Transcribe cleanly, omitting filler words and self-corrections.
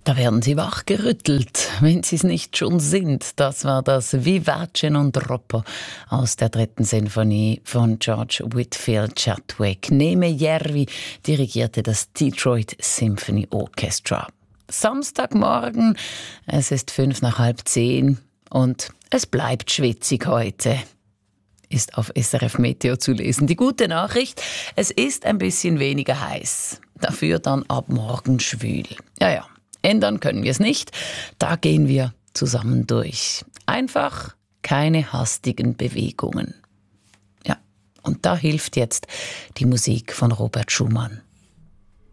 Da werden sie wachgerüttelt, wenn sie es nicht schon sind. Das war das Vivace non troppo aus der 3. Sinfonie von George Whitfield Chadwick. Neme Järvi dirigierte das Detroit Symphony Orchestra. Samstagmorgen, es ist 9:05 und es bleibt schwitzig heute. Ist auf SRF Meteo zu lesen. Die gute Nachricht, es ist ein bisschen weniger heiß. Dafür dann ab morgen schwül. Ja. Ändern können wir es nicht. Da gehen wir zusammen durch. Einfach keine hastigen Bewegungen. Ja, und da hilft jetzt die Musik von Robert Schumann.